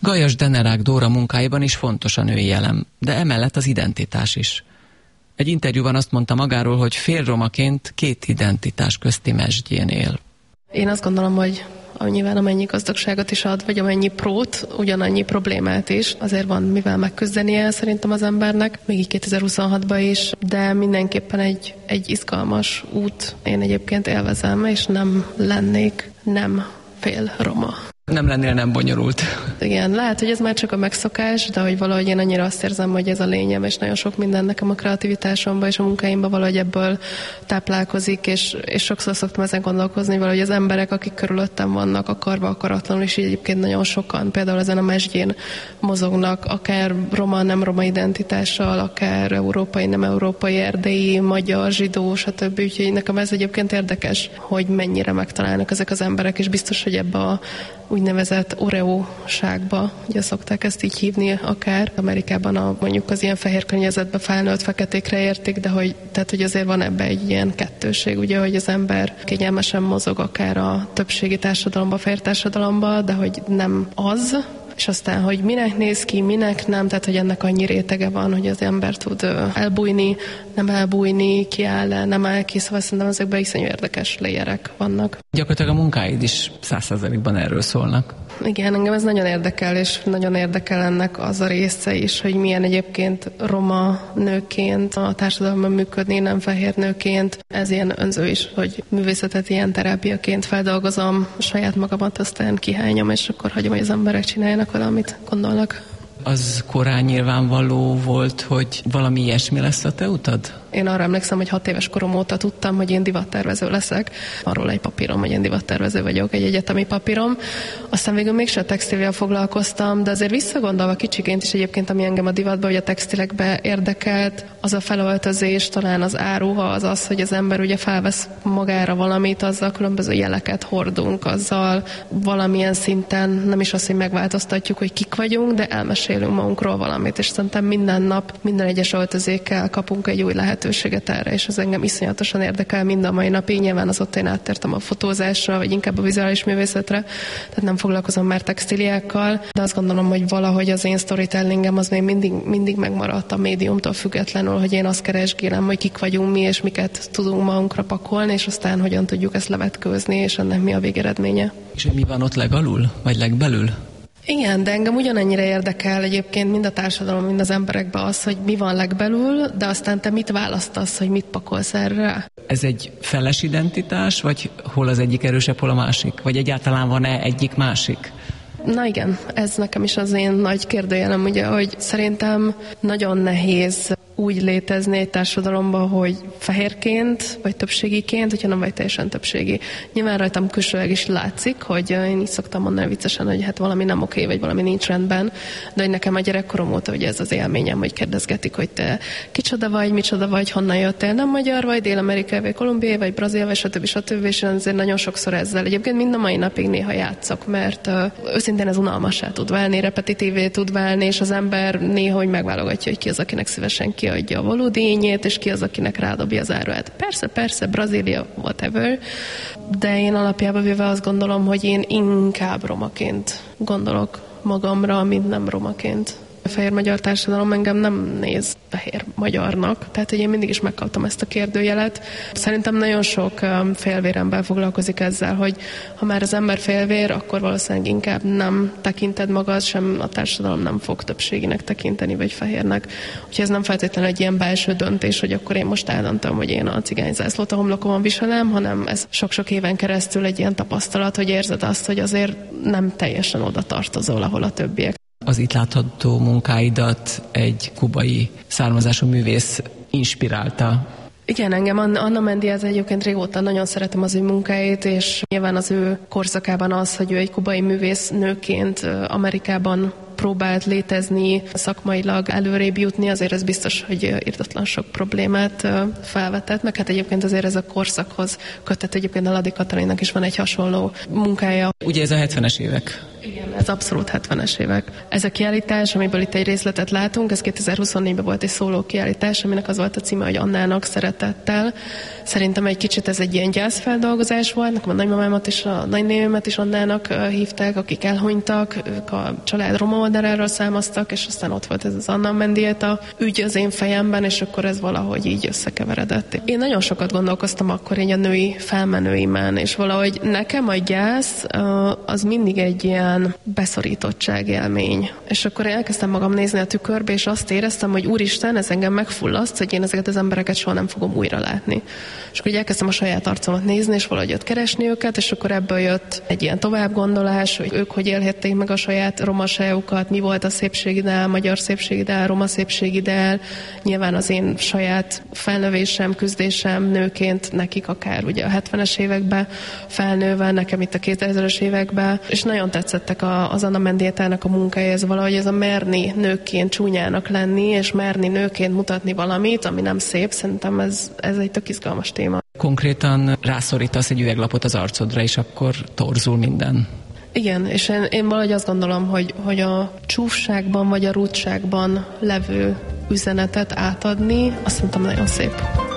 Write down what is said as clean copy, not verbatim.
Gajas Denerák Dóra munkáiban is fontos a női elem, de emellett az identitás is. Egy interjúban azt mondta magáról, hogy félromaként két identitás közti mesdjén él. Én azt gondolom, hogy nyilván amennyi gazdagságot is ad, vagy amennyi prót, ugyanannyi problémát is. Azért van mivel megküzdenie szerintem az embernek, még így 2026-ban is, de mindenképpen egy izgalmas út. Én egyébként élvezem, és nem lennék nem fél roma. Nem lennél nem bonyolult. Igen, lehet, hogy ez már csak a megszokás, de hogy valahogy én annyira azt érzem, hogy ez a lényem, és nagyon sok minden nekem a kreativitásomban és a munkáimban valahogy ebből táplálkozik, és sokszor szoktam ezen gondolkozni, valahogy az emberek, akik körülöttem vannak, akarva, akaratlanul is egyébként nagyon sokan, például ezen a mesdjén mozognak, akár roma, nem roma identitással, akár európai, nem európai, erdélyi, magyar, zsidó, stb. Úgyhogy nekem ez egyébként érdekes, hogy mennyire megtalálnak ezek az emberek, és biztos, hogy ebbe a úgynevezett oreóságba, ugye szokták ezt így hívni akár. Amerikában mondjuk az ilyen fehér környezetben felnőtt feketékre értik, de hogy azért van ebbe egy ilyen kettőség, ugye, hogy az ember kényelmesen mozog akár a többségi társadalomba, fehér társadalomba, de hogy nem az, és aztán, hogy minek néz ki, minek nem, tehát, hogy ennek annyi rétege van, hogy az ember tud elbújni, nem elbújni, kiáll, nem áll ki, szóval szerintem ezekben iszonyú érdekes layerek vannak. Gyakorlatilag a munkáid is 100%-ban erről szólnak. Igen, engem ez nagyon érdekel, és nagyon érdekel ennek az a része is, hogy milyen egyébként roma nőként a társadalomban működni, nem fehér nőként. Ez ilyen önző is, hogy művészetet ilyen terápiaként feldolgozom, saját magamat aztán kihányom, és akkor hagyom, hogy az emberek csináljanak vele, amit gondolnak. Az korán nyilvánvaló volt, hogy valami ilyesmi lesz a te utad? Én arra emlékszem, hogy 6 éves korom óta tudtam, hogy én divattervező leszek. Arról egy papírom, hogy én divattervező vagyok, egy egyetemi papírom. Aztán végül mégse a textilvel foglalkoztam, de azért visszagondolva kicsiként is egyébként, ami engem a divatba, vagy a textilekbe érdekelt, az a felöltözés, talán az áruha, az, hogy az ember ugye felvesz magára valamit, azzal különböző jeleket hordunk, azzal valamilyen szinten nem is az, hogy megváltoztatjuk, hogy kik vagyunk, de elmesélünk magunkról valamit, és szerintem minden nap, minden egyes öltözékkel kapunk egy új lehetőséget erre, és ez engem iszonyatosan érdekel mind a mai napig. Nyilván azóta én áttértem a fotózásra, vagy inkább a vizuális művészetre, tehát nem foglalkozom már textíliákkal, de azt gondolom, hogy valahogy az én storytellingem az még mindig megmaradt a médiumtól függetlenül, hogy én azt keresgélem, hogy kik vagyunk mi, és miket tudunk magunkra pakolni, és aztán hogyan tudjuk ezt levetkőzni, és ennek mi a végeredménye. És hogy mi van ott legalul, vagy legbelül? Igen, de engem ugyanennyire érdekel egyébként mind a társadalom, mind az emberekben az, hogy mi van legbelül, de aztán te mit választasz, hogy mit pakolsz erre? Ez egy feles identitás, vagy hol az egyik erősebb, hol a másik? Vagy egyáltalán van-e egyik másik? Na igen, ez nekem is az én nagy kérdőjelem, ugye, hogy szerintem nagyon nehéz úgy létezni egy társadalomban, hogy fehérként, vagy többségiként, hogyha nem vagy teljesen többségi. Nyilván rajtam külsőleg is látszik, hogy én így szoktam mondani viccesen, hogy hát valami nem oké, vagy valami nincs rendben, de hogy nekem a gyerekkorom óta ugye ez az élményem, hogy kérdezgetik, hogy te kicsoda vagy, micsoda vagy, honnan jöttél, nem magyar vagy, Dél-Amerikai, vagy Kolumbiai, vagy Brazília, vagy stb. És azért nagyon sokszor ezzel. Egyébként mind a mai napig néha játszok, mert őszintén ez unalmassá tud válni, repetitívé tud válni, és az ember néha hogy megválogatja, hogy ki az, akinek szívesen kiadja a valódi ényét, és ki az, akinek rádobja az áruát. Persze, Brazília, whatever, de én alapjában véve azt gondolom, hogy én inkább romaként gondolok magamra, mint nem romaként. A fehér magyar társadalom engem nem néz fehér magyarnak, tehát hogy én mindig is megkaptam ezt a kérdőjelet. Szerintem nagyon sok félvérember foglalkozik ezzel, hogy ha már az ember félvér, akkor valószínűleg inkább nem tekinted magad, sem a társadalom nem fog többséginek tekinteni, vagy fehérnek. Úgyhogy ez nem feltétlenül egy ilyen belső döntés, hogy akkor én most eldöntöm, hogy én a cigányzászlót a homlokomon viselem, hanem ez sok-sok éven keresztül egy ilyen tapasztalat, hogy érzed azt, hogy azért nem teljesen oda tartozol, ahol a többiek. Az itt látható munkáidat egy kubai származású művész inspirálta. Igen, engem Anna Mendiez egyébként régóta nagyon szeretem az ő munkáit, és nyilván az ő korszakában az, hogy ő egy kubai művész nőként Amerikában próbált létezni, szakmailag előrébb jutni, azért ez biztos, hogy irdatlan sok problémát felvetett, meg hát egyébként azért ez a korszakhoz kötött, egyébként a Lady Katalinnak is van egy hasonló munkája. Ugye ez a 70-es évek Igen, ez abszolút 70-es évek. Ez a kiállítás, amiből itt egy részletet látunk, ez 2024-ben volt egy szóló kiállítás, aminek az volt a címe, hogy Annának szeretettel. Szerintem egy kicsit ez egy ilyen gyászfeldolgozás volt, nekem a nagymamámat és a nagynémémet is Annának hívták, akik elhunytak, ők a család roma oldaláról származtak, és aztán ott volt ez az Anna Mendieta ügy az én fejemben, és akkor ez valahogy így összekeveredett. Én nagyon sokat gondolkoztam akkor így a női felmenőimen, és valahogy nekem a gyász az mindig egy ilyen beszorítottság élmény. És akkor én elkezdtem magam nézni a tükörbe, és azt éreztem, hogy úristen, ez engem megfullaszt, hogy én ezeket az embereket soha nem fogom újra látni. És akkor így elkezdtem a saját arcomat nézni, és valahogy ott keresni őket, és akkor ebből jött egy ilyen továbbgondolás, hogy ők hogy élhették meg a saját romaságukat, mi volt a szépségideál, magyar szépségideál, roma szépségideál, nyilván az én saját felnövésem, küzdésem nőként, nekik akár ugye a 70-es években felnőve, nekem itt a 2000-es években, és nagyon tetszettek az Anna Mendietának a munkája, ez valahogy ez a merni nőként csúnyának lenni, és merni nőként mutatni valamit, ami nem szép, szerintem ez egy tök izgalmas téma. Konkrétan rászorítasz egy üveglapot az arcodra, és akkor torzul minden. Igen, és én valahogy azt gondolom, hogy a csúfságban vagy a rúdságban levő üzenetet átadni, azt szerintem nagyon szép.